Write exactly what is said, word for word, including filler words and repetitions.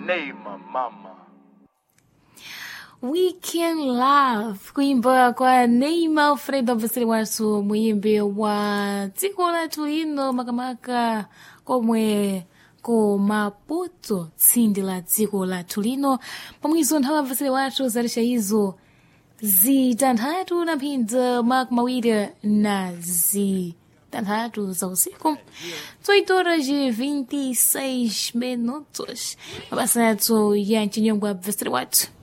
Neymar mama. Weekend Love kuimba kwa Neymar Alfredo Vasili watu muimbi wa dziko lathu lino makamaka komwe ko Maputo tsindi la dziko lathu lino pamwizo nthawi Vasili wathu zalisha izo zitanthatu na mphindza maku mawiri na zitanthatu za usiku oito horas e vinte e seis minutos mabasa yathu ya mchinyongwa Vasili wathu